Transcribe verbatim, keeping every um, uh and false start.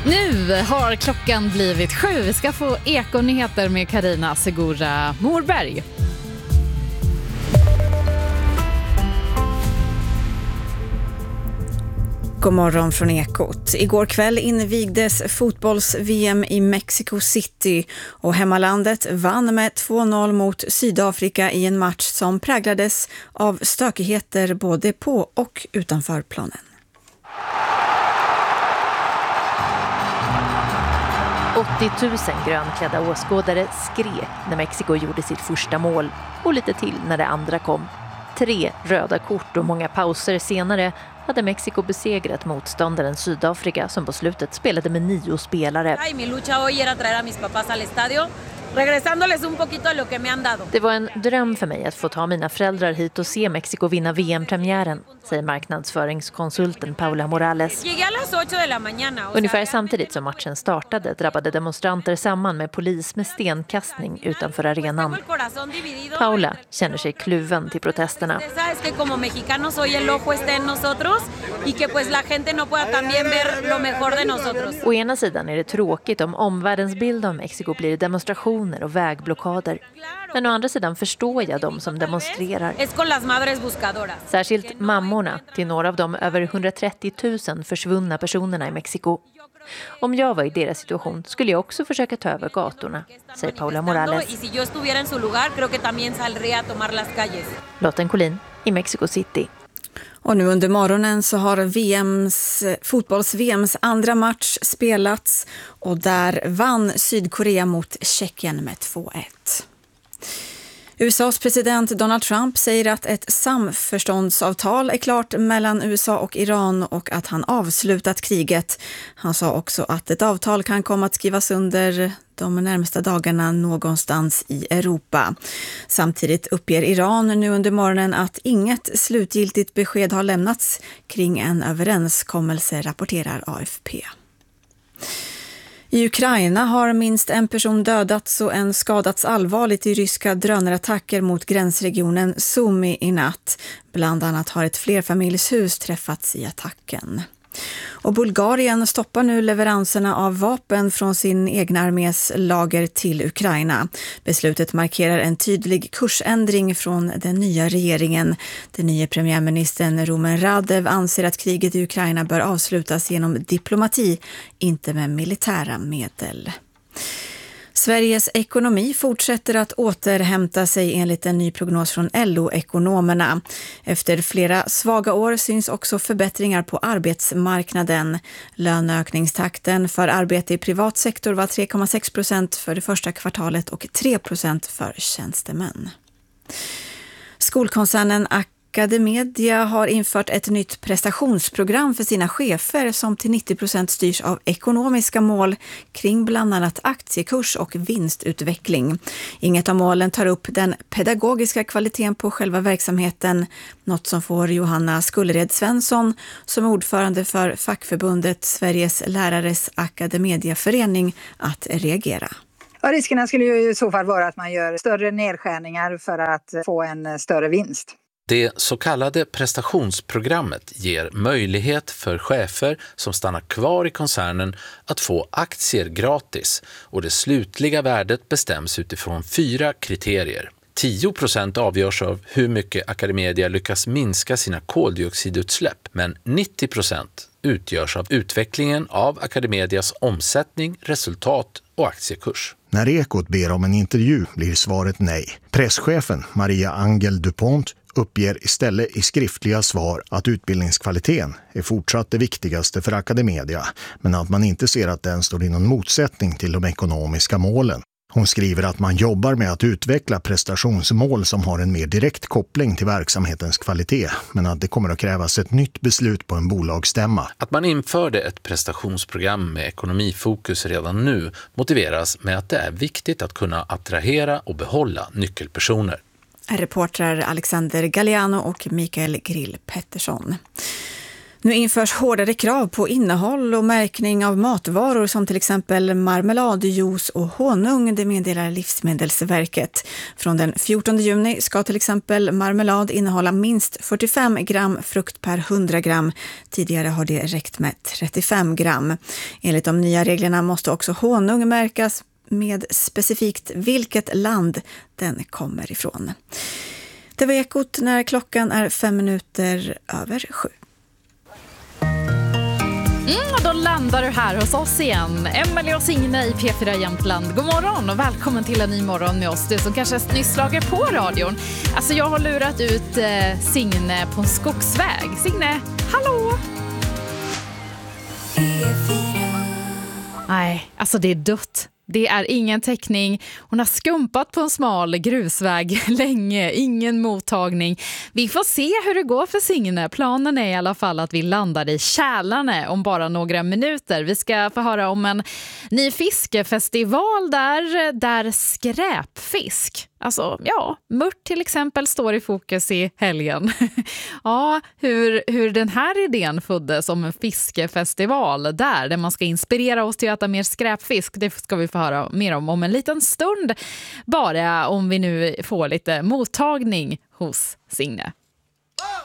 Nu har klockan blivit sju. Vi ska få ekonyheter med Karina Segura Morberg. God morgon från Ekot. Igår kväll invigdes fotbolls-V M i Mexico City och hemmalandet vann med två noll mot Sydafrika i en match som präglades av stökigheter både på och utanför planen. åttio tusen grönklädda åskådare skrek när Mexiko gjorde sitt första mål och lite till när det andra kom. Tre röda kort och många pauser senare hade Mexiko besegrat motståndaren Sydafrika som på slutet spelade med nio spelare. Det var en dröm för mig att få ta mina föräldrar hit och se Mexiko vinna V M-premiären, säger marknadsföringskonsulten Paula Morales. Ungefär samtidigt som matchen startade drabbade demonstranter samman med polis med stenkastning utanför arenan. Paula känner sig kluven till protesterna. Å ena sidan är det tråkigt om omvärldens bild av Mexiko blir demonstrationer och vägblockader. Men å andra sidan förstår jag dem som demonstrerar. Särskilt mammorna till några av de över hundratrettio tusen försvunna personerna i Mexiko. Om jag var i deras situation skulle jag också försöka ta över gatorna, säger Paula Morales. Lotten Collin i Mexico City. Och nu under morgonen så har V M:s, fotbolls-V M:s andra match spelats och där vann Sydkorea mot Tjeckien med två ett. U S A:s president Donald Trump säger att ett samförståndsavtal är klart mellan U S A och Iran och att han avslutat kriget. Han sa också att ett avtal kan komma att skrivas under de närmaste dagarna någonstans i Europa. Samtidigt uppger Iran nu under morgonen att inget slutgiltigt besked har lämnats kring en överenskommelse, rapporterar A F P. I Ukraina har minst en person dödats och en skadats allvarligt i ryska drönarattacker mot gränsregionen Sumy i natt. Bland annat har ett flerfamiljshus träffats i attacken. Och Bulgarien stoppar nu leveranserna av vapen från sin egna armés lager till Ukraina. Beslutet markerar en tydlig kursändring från den nya regeringen. Den nya premiärministern Rumen Radev anser att kriget i Ukraina bör avslutas genom diplomati, inte med militära medel. Sveriges ekonomi fortsätter att återhämta sig enligt en ny prognos från L O-ekonomerna. Efter flera svaga år syns också förbättringar på arbetsmarknaden. Löneökningstakten för arbete i privat sektor var tre komma sex procent för det första kvartalet och tre procent för tjänstemän. Skolkoncernen AcadeMedia har infört ett nytt prestationsprogram för sina chefer som till nittio procent styrs av ekonomiska mål kring bland annat aktiekurs och vinstutveckling. Inget av målen tar upp den pedagogiska kvaliteten på själva verksamheten, något som får Johanna Skullered Svensson som ordförande för fackförbundet Sveriges lärares AcadeMedia-förening att reagera. Ja, riskerna skulle ju i så fall vara att man gör större nedskärningar för att få en större vinst. Det så kallade prestationsprogrammet ger möjlighet för chefer som stannar kvar i koncernen att få aktier gratis och det slutliga värdet bestäms utifrån fyra kriterier. tio procent avgörs av hur mycket AcadeMedia lyckas minska sina koldioxidutsläpp, men nittio procent utgörs av utvecklingen av AcadeMedias omsättning, resultat och aktiekurs. När Ekot ber om en intervju blir svaret nej. Presschefen Maria Angel Dupont uppger istället i skriftliga svar att utbildningskvaliteten är fortsatt det viktigaste för AcadeMedia, men att man inte ser att den står i någon motsättning till de ekonomiska målen. Hon skriver att man jobbar med att utveckla prestationsmål som har en mer direkt koppling till verksamhetens kvalitet, men att det kommer att krävas ett nytt beslut på en bolagsstämma. Att man införde ett prestationsprogram med ekonomifokus redan nu motiveras med att det är viktigt att kunna attrahera och behålla nyckelpersoner. Reportrar Alexander Galliano och Mikael Grill Pettersson. Nu införs hårdare krav på innehåll och märkning av matvaror som till exempel marmelad, juice och honung, det meddelar Livsmedelsverket. Från den fjortonde juni ska till exempel marmelad innehålla minst fyrtiofem gram frukt per hundra gram. Tidigare har det räckt med trettiofem gram. Enligt de nya reglerna måste också honung märkas med specifikt vilket land den kommer ifrån. Det var Ekot när klockan är fem minuter över sju. Mm, och då landar du här hos oss igen. Emelie och Signe i P fyra Jämtland. God morgon och välkommen till en ny morgon med oss. Du som kanske nyss slager på radion. Alltså jag har lurat ut eh, Signe på en skogsväg. Signe, hallå! Nej, alltså det är dött. Det är ingen täckning. Hon har skumpat på en smal grusväg länge. Ingen mottagning. Vi får se hur det går för Signe. Planen är i alla fall att vi landar i Kälarne om bara några minuter. Vi ska få höra om en ny fiskefestival där, där skräpfisk, alltså ja, mört till exempel, står i fokus i helgen. Ja, hur, hur den här idén föddes om en fiskefestival där, där man ska inspirera oss till att äta mer skräpfisk, det ska vi få höra mer om om en liten stund. Bara om vi nu får lite mottagning hos Signe.